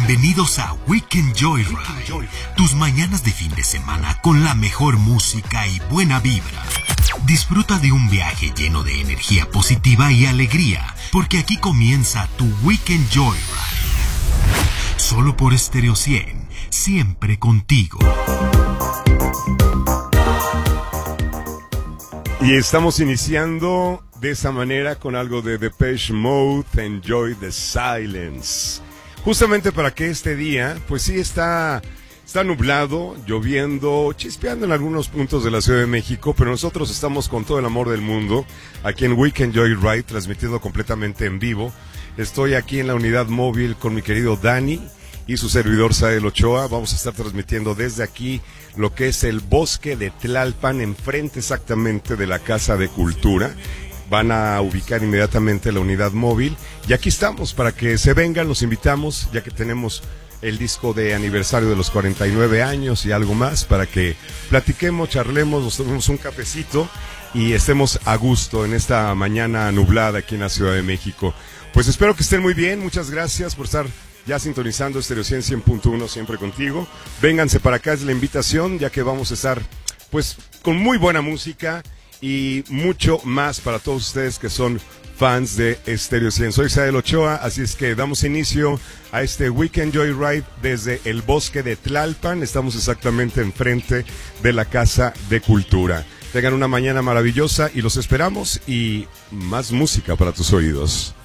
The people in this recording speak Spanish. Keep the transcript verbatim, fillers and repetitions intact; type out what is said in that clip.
Bienvenidos a Weekend Joyride, tus mañanas de fin de semana con la mejor música y buena vibra. Disfruta de un viaje lleno de energía positiva y alegría, porque aquí comienza tu Weekend Joyride. Solo por Stereo cien, siempre contigo. Y estamos iniciando de esa manera con algo de Depeche Mode, Enjoy the Silence. Justamente para que este día, pues sí está, está nublado, lloviendo, chispeando en algunos puntos de la Ciudad de México, pero nosotros estamos con todo el amor del mundo aquí en Weekend Joyride, transmitiendo completamente en vivo. Estoy aquí en la unidad móvil con mi querido Dani y su servidor Sael Ochoa. Vamos a estar transmitiendo desde aquí lo que es el bosque de Tlalpan, enfrente exactamente de la Casa de Cultura. Van a ubicar inmediatamente la unidad móvil y aquí estamos para que se vengan, los invitamos, ya que tenemos el disco de aniversario de los cuarenta y nueve años y algo más, para que platiquemos, charlemos, nos tomemos un cafecito y estemos a gusto en esta mañana nublada aquí en la Ciudad de México. Pues espero que estén muy bien, muchas gracias por estar ya sintonizando Stereo cien, cien punto uno siempre contigo. Vénganse para acá, es la invitación, ya que vamos a estar pues con muy buena música y mucho más para todos ustedes que son fans de Stereo cien. Soy Sael Ochoa, así es que damos inicio a este Weekend Joyride desde el bosque de Tlalpan. Estamos exactamente enfrente de la Casa de Cultura. Tengan una mañana maravillosa y los esperamos, y más música para tus oídos.